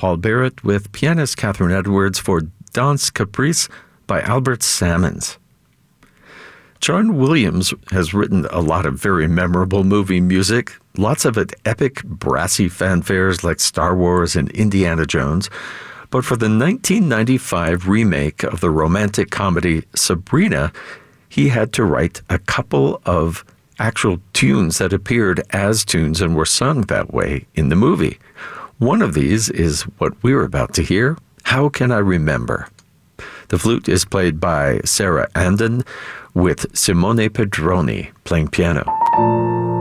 Paul Barrett with pianist Catherine Edwards for Danse Caprice by Albert Salmons. John Williams has written a lot of very memorable movie music, lots of it epic, brassy fanfares like Star Wars and Indiana Jones. But for the 1995 remake of the romantic comedy Sabrina, he had to write a couple of actual tunes that appeared as tunes and were sung that way in the movie. One of these is what we're about to hear, How Can I Remember? The flute is played by Sarah Andon with Simone Pedroni playing piano.